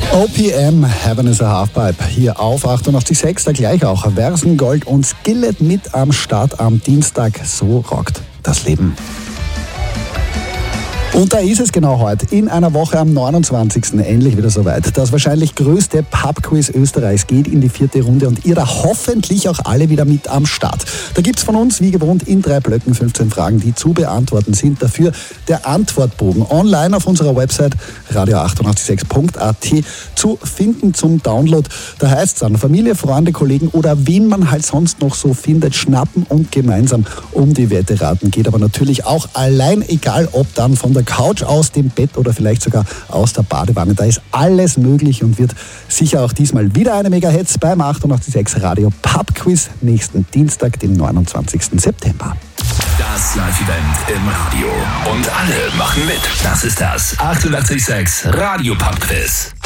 OPM, Heaven is a Halfpipe, hier auf 88.6, da gleich auch Versengold und Skillet mit am Start am Dienstag. So rockt das Leben. Und da ist es genau heute, in einer Woche am 29. endlich wieder soweit. Das wahrscheinlich größte Pub-Quiz Österreichs geht in die 4. Runde und ihr da hoffentlich auch alle wieder mit am Start. Da gibt's von uns, wie gewohnt, in 3 Blöcken 15 Fragen, die zu beantworten sind. Dafür der Antwortbogen online auf unserer Website radio886.at zu finden zum Download. Da heißt es dann, Familie, Freunde, Kollegen oder wen man halt sonst noch so findet, schnappen und gemeinsam um die Wette raten. Geht aber natürlich auch allein, egal ob dann von der Couch, aus dem Bett oder vielleicht sogar aus der Badewanne. Da ist alles möglich und wird sicher auch diesmal wieder eine Mega-Hits beim 88.6 Radio Pub Quiz nächsten Dienstag, den 29. September. Das Live-Event im Radio. Und alle machen mit. Das ist das 88.6 Radio Pub Quiz.